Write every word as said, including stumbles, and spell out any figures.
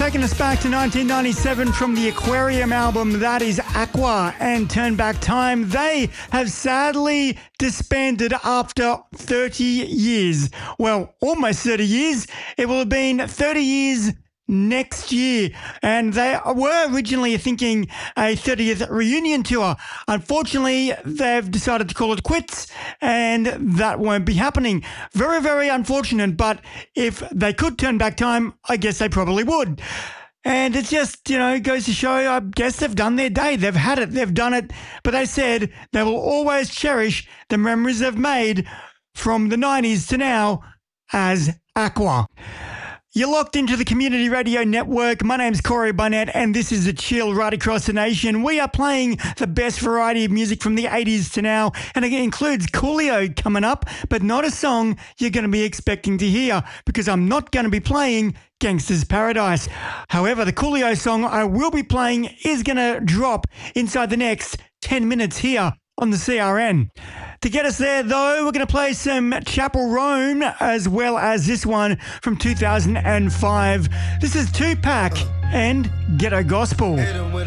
taking us back to nineteen ninety-seven from the Aquarium album. That is Aqua and Turn Back Time. They have sadly disbanded after thirty years. Well, almost thirty years. It will have been thirty years next year, and they were originally thinking a thirtieth reunion tour. Unfortunately, they've decided to call it quits, and that won't be happening. Very, very unfortunate, but if they could turn back time, I guess they probably would. And it's just, you know, goes to show, I guess they've done their day. They've had it. They've done it. But they said they will always cherish the memories they've made from the nineties to now as Aqua. You're locked into the Community Radio Network. My name's Corey Barnett, and this is The Chill right across the nation. We are playing the best variety of music from the eighties to now, and it includes Coolio coming up, but not a song you're going to be expecting to hear, because I'm not going to be playing Gangsta's Paradise. However, the Coolio song I will be playing is going to drop inside the next ten minutes here on the C R N. To get us there, though, we're going to play some Chapel Roan as well as this one from two thousand five. This is Tupac and Ghetto Gospel.